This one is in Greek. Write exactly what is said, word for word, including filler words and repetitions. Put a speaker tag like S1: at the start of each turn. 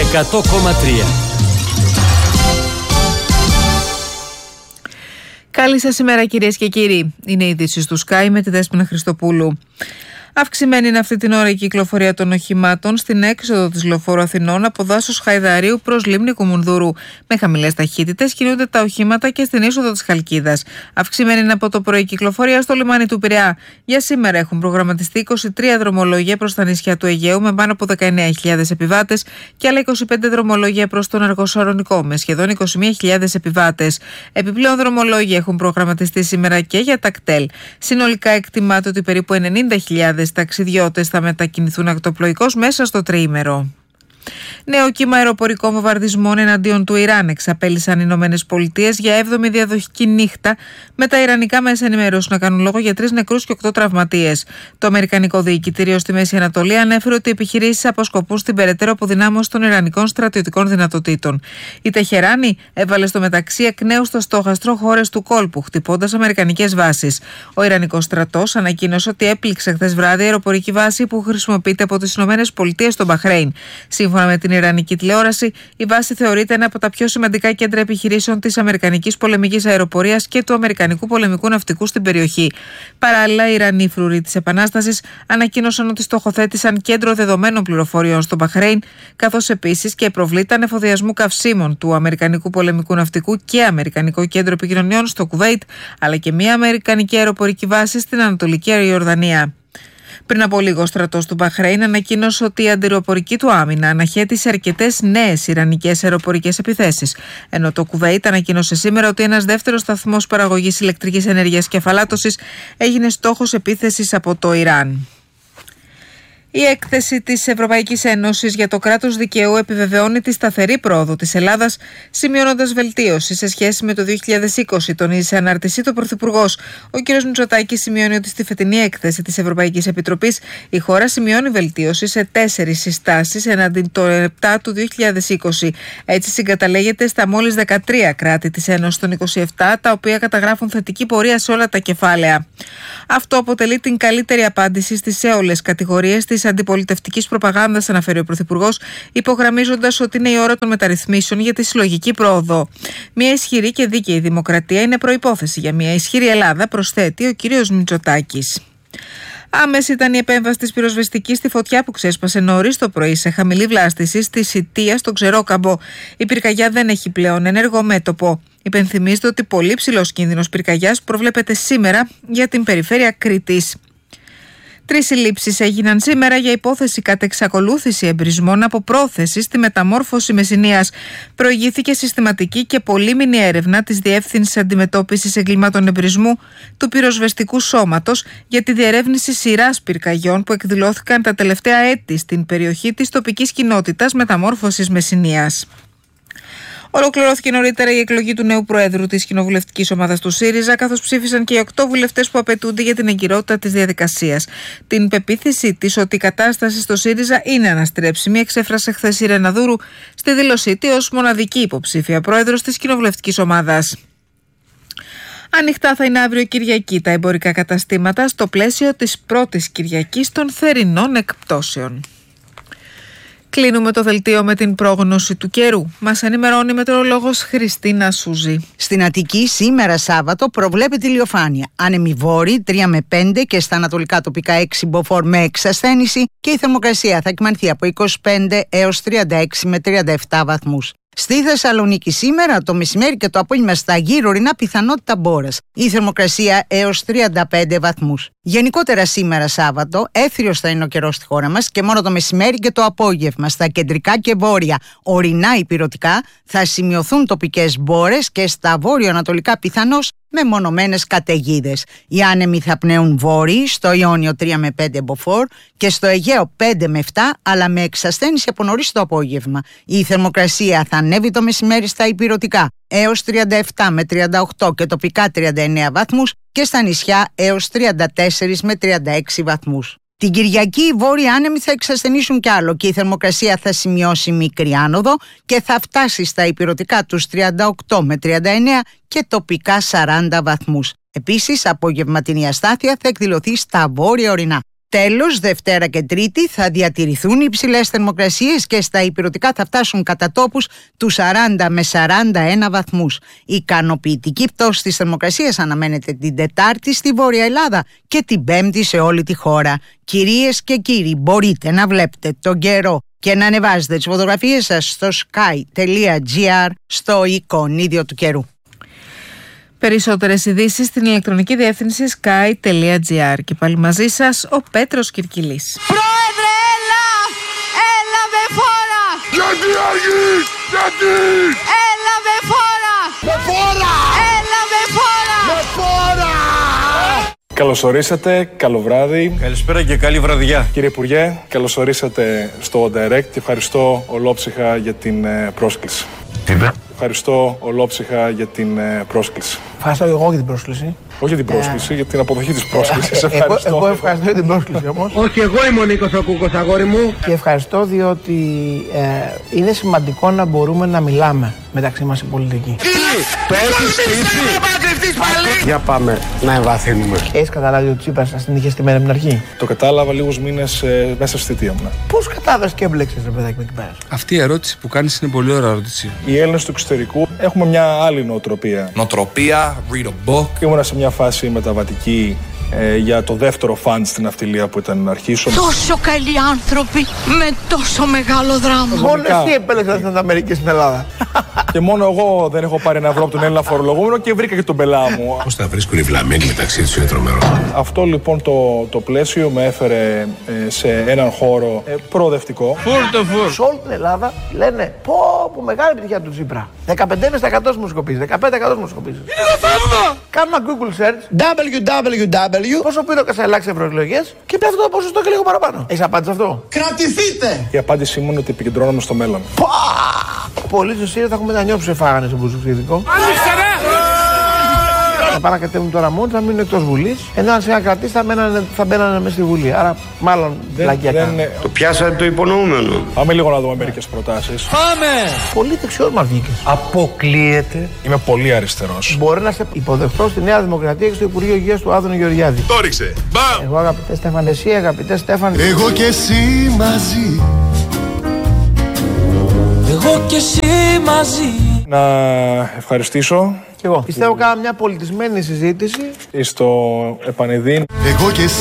S1: εκατό κόμμα τρία.
S2: Καλή σας ημέρα κυρίες και κύριοι. Είναι οι ειδήσεις του Sky με τη Δέσποινα Χριστοπούλου. Αυξημένη είναι αυτή την ώρα η κυκλοφορία των οχημάτων στην έξοδο της Λεωφόρου Αθηνών από δάσος Χαϊδαρίου προς λίμνη Κουμουνδούρου. Με χαμηλές ταχύτητες κινούνται τα οχήματα και στην είσοδο της Χαλκίδας. Αυξημένη είναι από το πρωί η κυκλοφορία στο λιμάνι του Πειραιά. Για σήμερα έχουν προγραμματιστεί είκοσι τρία δρομολόγια προς τα νησιά του Αιγαίου με πάνω από δεκαεννέα χιλιάδες επιβάτες και άλλα είκοσι πέντε δρομολόγια προς τον Αργοσαρονικό με σχεδόν είκοσι μία χιλιάδες επιβάτες. Επιπλέον δρομολόγια έχουν προγραμματιστεί σήμερα και για τα κτέλ. Συνολικά εκτιμάται ότι περίπου ενενήντα χιλιάδες ταξιδιώτες θα μετακινηθούν ακτοπλοϊκώς μέσα στο τριήμερο. Νέο κύμα αεροπορικών βομβαρδισμών εναντίον του Ιράν εξαπέλυσαν οι Ηνωμένες Πολιτείες για έβδομη διαδοχική νύχτα, με τα ιρανικά μέσα ενημέρωση να κάνουν λόγο για τρεις νεκρούς και οκτώ τραυματίες. Το Αμερικανικό Διοικητήριο στη Μέση Ανατολή ανέφερε ότι οι επιχειρήσεις αποσκοπούν στην περαιτέρω αποδυνάμωση των ιρανικών στρατιωτικών δυνατοτήτων. Η Τεχεράνη έβαλε στο μεταξύ εκ νέου στο στόχαστρο χώρες του κόλπου, χτυπώντας αμερικανικές βάσεις. Ο Ιρανικός στρατός ανακοίνωσε ότι έπληξε χθες βράδυ αεροπορική βάση που χρησιμοποιείται από τις Ηνωμένες Πολιτείες στο Μπαχρέιν. Σύμφωνα με την Ιρανική τηλεόραση, η βάση θεωρείται ένα από τα πιο σημαντικά κέντρα επιχειρήσεων της Αμερικανικής πολεμικής αεροπορίας και του Αμερικανικού πολεμικού ναυτικού στην περιοχή. Παράλληλα, οι Ιρανοί φρουροί της Επανάστασης ανακοίνωσαν ότι στοχοθέτησαν κέντρο δεδομένων πληροφοριών στο Μπαχρέιν, καθώς επίσης και προβλήταν εφοδιασμού καυσίμων του Αμερικανικού πολεμικού ναυτικού και Αμερικανικό κέντρο επικοινωνιών στο Κουβέιτ, αλλά και μια Αμερικανική αεροπορική βάση στην Ανατολική Ιορδανία. Πριν από λίγο, ο στρατός του Μπαχρέιν ανακοίνωσε ότι η αντιεροπορική του άμυνα αναχέτησε αρκετές νέες ιρανικές αεροπορικές επιθέσεις. Ενώ το Κουβέιτ ανακοίνωσε σήμερα ότι ένας δεύτερος σταθμός παραγωγής ηλεκτρικής ενέργειας και αφαλάτωσης έγινε στόχος επίθεσης από το Ιράν. Η έκθεση της Ευρωπαϊκής Ένωσης για το κράτος δικαίου επιβεβαιώνει τη σταθερή πρόοδο της Ελλάδας, σημειώνοντας βελτίωση σε σχέση με το δύο χιλιάδες είκοσι, τονίζει σε ανάρτησή του ο Πρωθυπουργός. Ο κ. Μητσοτάκης σημειώνει ότι στη φετινή έκθεση της Ευρωπαϊκής Επιτροπής η χώρα σημειώνει βελτίωση σε τέσσερις συστάσεις εναντί των επτά του δύο χιλιάδες είκοσι. Έτσι συγκαταλέγεται στα μόλις δεκατρία κράτη της Ένωσης των είκοσι επτά, τα οποία καταγράφουν θετική πορεία σε όλα τα κεφάλαια. Αυτό αποτελεί την καλύτερη απάντηση στις έολες κατηγορίες της αντιπολιτευτικής προπαγάνδας, αναφέρει ο Πρωθυπουργός, υπογραμμίζοντας ότι είναι η ώρα των μεταρρυθμίσεων για τη συλλογική πρόοδο. Μια ισχυρή και δίκαιη δημοκρατία είναι προϋπόθεση για μια ισχυρή Ελλάδα, προσθέτει ο κ. Μητσοτάκης. Άμεση ήταν η επέμβαση της πυροσβεστικής στη φωτιά που ξέσπασε νωρίς το πρωί σε χαμηλή βλάστηση στη Σιτία στον Ξερόκαμπο. Η πυρκαγιά δεν έχει πλέον ενεργό μέτωπο. Υπενθυμίζεται ότι πολύ ψηλός κίνδυνος πυρκαγιάς προβλέπεται σήμερα για την περιφέρεια Κρήτης. Τρεις συλλήψεις έγιναν σήμερα για υπόθεση κατεξακολούθηση εμπρισμών από πρόθεση στη μεταμόρφωση Μεσσηνίας. Προηγήθηκε συστηματική και πολύμηνη έρευνα της Διεύθυνσης Αντιμετώπισης Εγκλημάτων Εμπρισμού του Πυροσβεστικού Σώματος για τη διερεύνηση σειράς πυρκαγιών που εκδηλώθηκαν τα τελευταία έτη στην περιοχή της τοπικής κοινότητας μεταμόρφωσης Μεσσηνίας. Ολοκληρώθηκε νωρίτερα η εκλογή του νέου Προέδρου της κοινοβουλευτικής ομάδας του ΣΥΡΙΖΑ, καθώς ψήφισαν και οι οκτώ βουλευτές που απαιτούνται για την εγκυρότητα της διαδικασίας. Την πεποίθησή της ότι η κατάσταση στο ΣΥΡΙΖΑ είναι αναστρέψιμη εξέφρασε χθες η Ρεναδούρου στη δήλωσή της ως μοναδική υποψήφια πρόεδρος της κοινοβουλευτικής ομάδας. Ανοιχτά θα είναι αύριο Κυριακή τα εμπορικά καταστήματα στο πλαίσιο της πρώτης Κυριακής των θερινών εκπτώσεων. Κλείνουμε το δελτίο με την πρόγνωση του καιρού. Μας ενημερώνει η μετεωρολόγος Χριστίνα Σούζη.
S3: Στην Αττική σήμερα Σάββατο προβλέπεται ηλιοφάνεια. Άνεμοι βόρειοι τρία με πέντε και στα ανατολικά τοπικά έξι μποφόρ με εξασθένηση και η θερμοκρασία θα κυμανθεί από είκοσι πέντε έως τριάντα έξι με τριάντα επτά βαθμούς. Στη Θεσσαλονίκη σήμερα το μεσημέρι και το απόγευμα στα γύρω ορεινά πιθανότητα μπόρας. Η θερμοκρασία έως τριάντα πέντε βαθμούς. Γενικότερα σήμερα Σάββατο έθριος θα είναι ο καιρός στη χώρα μας και μόνο το μεσημέρι και το απόγευμα στα κεντρικά και βόρεια ορεινά υπηρωτικά θα σημειωθούν τοπικές μπόρες και στα βόρειο-ανατολικά πιθανώς με μονομένες καταιγίδες. Οι άνεμοι θα πνέουν βόρειοι στο Ιόνιο τρία με πέντε μποφόρ και στο Αιγαίο πέντε με επτά, αλλά με εξασθένηση από νωρίς το απόγευμα. Η θερμοκρασία θα ανέβει το μεσημέρι στα υπηρωτικά έως τριάντα επτά με τριάντα οκτώ και τοπικά τριάντα εννέα βαθμούς και στα νησιά έως τριάντα τέσσερα με τριάντα έξι βαθμούς. Την Κυριακή οι βόρειοι άνεμοι θα εξασθενήσουν κι άλλο και η θερμοκρασία θα σημειώσει μικρή άνοδο και θα φτάσει στα υπηρωτικά τους τριάντα οκτώ με τριάντα εννέα και τοπικά σαράντα βαθμούς. Επίσης, απογευματινή αστάθεια θα εκδηλωθεί στα βόρεια ορεινά. Τέλος, Δευτέρα και Τρίτη θα διατηρηθούν οι υψηλές θερμοκρασίες και στα ηπειρωτικά θα φτάσουν κατά τόπους τους σαράντα με σαράντα ένα βαθμούς. Ικανοποιητική πτώση της θερμοκρασίας αναμένεται την Τετάρτη στη Βόρεια Ελλάδα και την Πέμπτη σε όλη τη χώρα. Κυρίες και κύριοι, μπορείτε να βλέπετε τον καιρό και να ανεβάζετε τις φωτογραφίες σας στο sky τελεία gr στο εικονίδιο του καιρού.
S2: Περισσότερες ειδήσεις στην ηλεκτρονική διεύθυνση sky τελεία gr. Και πάλι μαζί σας ο Πέτρος Κυρκυλής.
S1: Πρόεδρε, έλα! Έλα με φόρα!
S4: Γιατί αργείς! Γιατί!
S1: Έλα με φόρα!
S4: Με φόρα!
S1: Έλα με φόρα!
S4: Με φόρα!
S5: Καλώς ορίσατε, καλό βράδυ.
S6: Καλησπέρα και καλή βραδιά.
S5: Κύριε Υπουργέ, καλώς ορίσατε στο Direct και ευχαριστώ ολόψυχα για την ε, πρόσκληση.
S6: Τι είπε?
S5: Ευχαριστώ ολόψυχα για την ε, πρόσκληση.
S7: Ευχαριστώ εγώ για την πρόσκληση.
S5: Όχι για την πρόσκληση, για την αποδοχή της πρόσκλησης.
S7: Εγώ, εγώ ευχαριστώ για την πρόσκληση όμως.
S8: Όχι, εγώ είμαι ο Νίκος ο Κούκος, αγόρι μου.
S7: Και ευχαριστώ διότι ε, είναι σημαντικό να μπορούμε να μιλάμε μεταξύ μας οι πολιτικοί.
S6: Για πάμε να εμβαθύνουμε.
S7: Έχεις καταλάβει ότι ο Τσίπρας σας την είχε στημένη από την αρχή?
S5: Το κατάλαβα λίγους μήνες ε, μέσα στη θητεία μου.
S7: Πώς κατάλαβες και έμπλεξες ρε παιδάκι με εκεί πέρα?
S9: Αυτή η ερώτηση που κάνεις είναι πολύ ωραία ερώτηση.
S5: Οι Έλληνες του εξωτερικού έχουμε μια άλλη νοοτροπία.
S9: Νοοτροπία, read a book.
S5: Ήμουνα σε μια φάση μεταβατική ε, για το δεύτερο φαντ στην ναυτιλία που ήταν να αρχίσω.
S1: Τόσο καλοί άνθρωποι με τόσο μεγάλο δράμα.
S7: Μόνο εσύ επέλεξες να ήταν μερικές στην Ελλάδα.
S5: Και μόνο εγώ δεν έχω πάρει ένα ευρώ από τον Έλληνα φορολογούμενο και βρήκα και τον πελά μου.
S6: Πώς τα βρίσκουν οι βλαμμένοι μεταξύ τους, είναι τρομερό.
S5: Αυτό λοιπόν το, το πλαίσιο με έφερε ε, σε έναν χώρο ε, προοδευτικό.
S7: Σε όλη την Ελλάδα λένε πω πω μεγάλη επιτυχία του Τσίπρα. δεκαπέντε τοις εκατό δημοσκοπήσεις, δεκαπέντε τοις εκατό δημοσκοπήσεις. Είναι θέμα! Κάνω ένα Google search, double-u double-u double-u, πόσο πήρε ο Κασελάκης σε ευρωεκλογές και πέφτει το ποσοστό και λίγο παραπάνω. Έχεις απάντηση αυτό?
S8: Κρατηθείτε!
S5: Η απάντησή μου είναι ότι επικεντρώνομαι στο μέλλον.
S7: Πολλοί στους Σύριους θα έχουν μετανιώσει που σε φάγανε στον Μπουζουξίδικο. Θα πάνε να κατέβουν τώρα μόνοι, θα μείνουν εκτός Βουλής. Ενώ αν σε είχαν κρατήσει θα, μένανε, θα μπαίνανε μέσα στη Βουλή. Άρα μάλλον βλακιά κάνουν.
S6: Το πιάσατε το υπονοούμενο.
S5: Πάμε λίγο να δούμε μερικές προτάσεις.
S8: Πάμε!
S7: Πολύ δεξιός μας βγήκες.
S9: Αποκλείεται.
S5: Είμαι πολύ αριστερός.
S7: Μπορεί να σε υποδεχτώ στη Νέα Δημοκρατία και στο Υπουργείο Υγείας του Άδωνη Γεωργιάδη.
S4: Το ρίξε! Μπαμ!
S7: Εγώ αγαπητέ Στέφαν, εσύ αγαπητέ Στέφαν.
S4: Εγώ και εσύ μαζί.
S8: Εγώ και εσύ μαζί.
S5: Να ευχαριστήσω
S7: Και εγώ. Πιστεύω κάναμε μια πολιτισμένη συζήτηση.
S5: στο Επανειδήν.
S4: Εγώ και εσύ.